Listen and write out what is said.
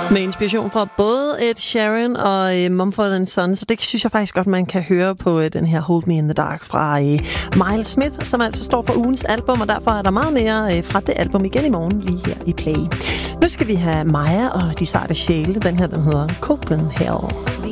Med inspiration fra både Ed Sheeran og Mumford & Sons, så det synes jeg faktisk godt, man kan høre på den her Hold Me in the Dark fra Miles Smith, som altså står for ugens album, og derfor er der meget mere fra det album igen i morgen, lige her i Play. Nu skal vi have Maja og de sarte sjæle. Den her, den hedder Copenhagen.